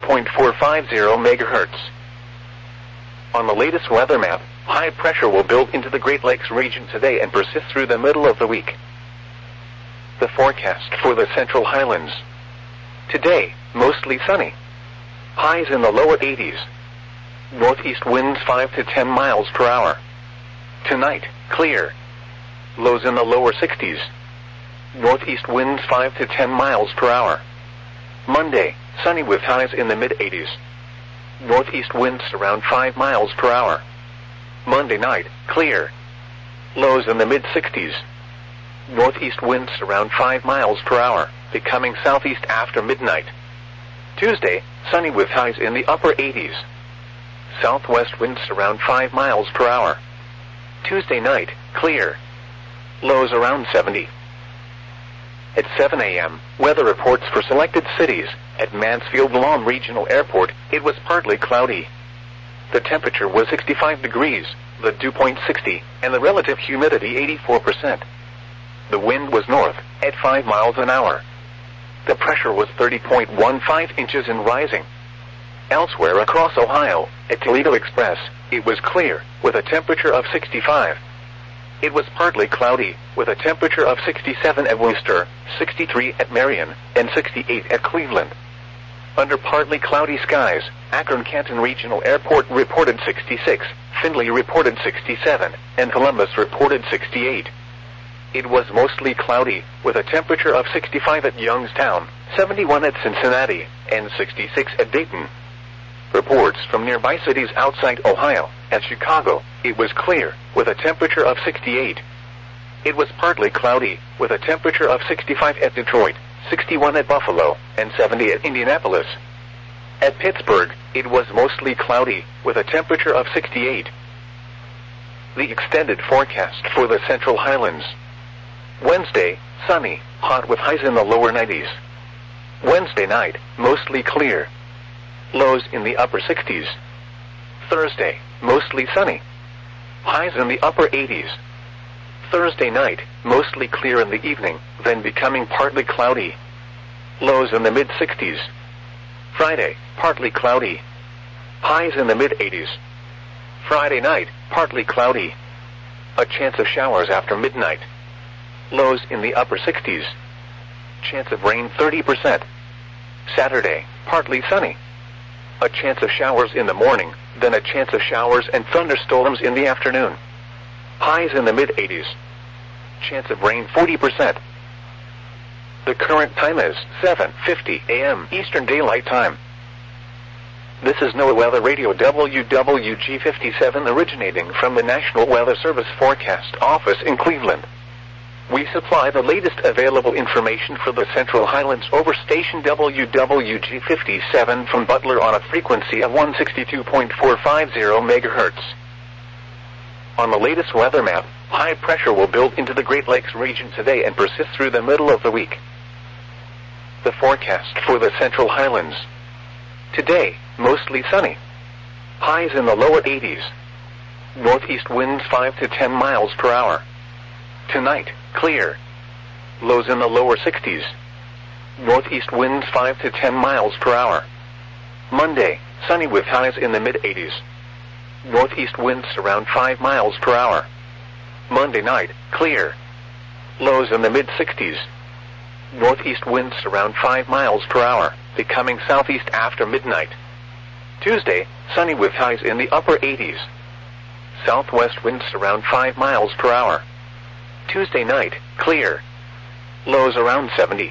megahertz. On the latest weather map, high pressure will build into the Great Lakes region today and persist through the middle of the week. The forecast for the Central Highlands. Today, mostly sunny. Highs in the lower 80s. Northeast winds 5 to 10 miles per hour. Tonight, clear. Lows in the lower 60s. Northeast winds 5 to 10 miles per hour. Monday, sunny with highs in the mid-80s. Northeast winds around 5 miles per hour. Monday night, clear. Lows in the mid-60s. Northeast winds around 5 miles per hour, becoming southeast after midnight. Tuesday, sunny with highs in the upper 80s. Southwest winds around 5 miles per hour. Tuesday night, clear. Lows around 70. At 7 a.m., weather reports for selected cities. At Mansfield-Lam Regional Airport, it was partly cloudy. The temperature was 65 degrees, the dew point 60, and the relative humidity 84%. The wind was north, at 5 miles an hour. The pressure was 30.15 inches and rising. Elsewhere across Ohio, at Toledo Express, it was clear, with a temperature of 65. It was partly cloudy, with a temperature of 67 at Worcester, 63 at Marion, and 68 at Cleveland. Under partly cloudy skies, Akron-Canton Regional Airport reported 66, Findlay reported 67, and Columbus reported 68. It was mostly cloudy, with a temperature of 65 at Youngstown, 71 at Cincinnati, and 66 at Dayton. Reports from nearby cities outside Ohio. At Chicago, it was clear, with a temperature of 68. It was partly cloudy, with a temperature of 65 at Detroit, 61 at Buffalo, and 70 at Indianapolis. At Pittsburgh, it was mostly cloudy, with a temperature of 68. The extended forecast for the Central Highlands. Wednesday, sunny, hot with highs in the lower 90s. Wednesday night, mostly clear. Lows in the upper 60s. Thursday, mostly sunny. Highs in the upper 80s. Thursday night, mostly clear in the evening, then becoming partly cloudy. Lows in the mid-60s. Friday, partly cloudy. Highs in the mid-80s. Friday night, partly cloudy. A chance of showers after midnight. Lows in the upper 60s. Chance of rain 30%. Saturday, partly sunny. A chance of showers in the morning, then a chance of showers and thunderstorms in the afternoon. Highs in the mid-80s. Chance of rain 40%. The current time is 7:50 a.m. Eastern Daylight Time. This is NOAA Weather Radio WWG57 originating from the National Weather Service Forecast Office in Cleveland. We supply the latest available information for the Central Highlands over station WWG57 from Butler on a frequency of 162.450 megahertz. On the latest weather map, high pressure will build into the Great Lakes region today and persist through the middle of the week. The forecast for the Central Highlands. Today, mostly sunny. Highs in the lower 80s. Northeast winds 5 to 10 miles per hour. Tonight, clear. Lows in the lower 60s. Northeast winds 5 to 10 miles per hour. Monday, sunny with highs in the mid-80s. Northeast winds around 5 miles per hour. Monday night, clear. Lows in the mid-60s. Northeast winds around 5 miles per hour, becoming southeast after midnight. Tuesday, sunny with highs in the upper 80s. Southwest winds around 5 miles per hour. Tuesday night, clear. Lows around 70.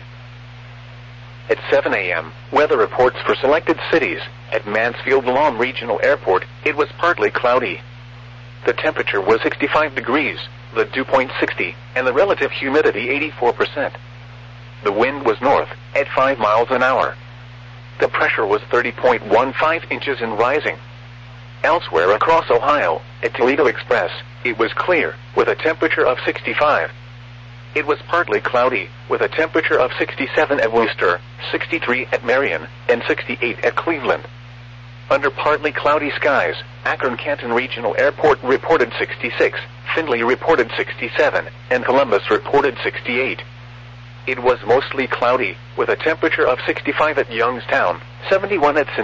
At 7 a.m., weather reports for selected cities. At Mansfield-Lam Regional Airport, it was partly cloudy. The temperature was 65 degrees, the dew point 60, and the relative humidity 84%. The wind was north, at 5 miles an hour. The pressure was 30.15 inches and rising. Elsewhere across Ohio, at Toledo Express, it was clear, with a temperature of 65. It was partly cloudy, with a temperature of 67 at Worcester, 63 at Marion, and 68 at Cleveland. Under partly cloudy skies, Akron-Canton Regional Airport reported 66, Findlay reported 67, and Columbus reported 68. It was mostly cloudy, with a temperature of 65 at Youngstown, 71 at Cincinnati.